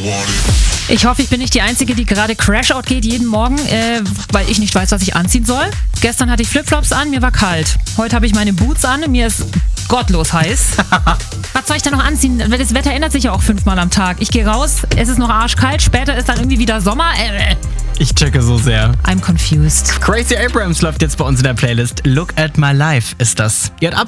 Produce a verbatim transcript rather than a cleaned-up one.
Ich hoffe, ich bin nicht die Einzige, die gerade Crashout geht jeden Morgen, äh, weil ich nicht weiß, was ich anziehen soll. Gestern hatte ich Flipflops an, mir war kalt. Heute habe ich meine Boots an, mir ist gottlos heiß. Was soll ich da noch anziehen? Das Wetter ändert sich ja auch fünfmal am Tag. Ich gehe raus, es ist noch arschkalt, später ist dann irgendwie wieder Sommer. Äh, Ich checke so sehr. I'm confused. Crazy Abrams läuft jetzt bei uns in der Playlist. Look at my life ist das. Ihr habt